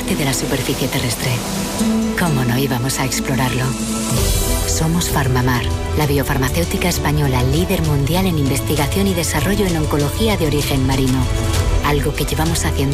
parte de la superficie terrestre. ¿Cómo no íbamos a explorarlo? Somos Farmamar, la biofarmacéutica española líder mundial en investigación y desarrollo en oncología de origen marino. Algo que llevamos haciendo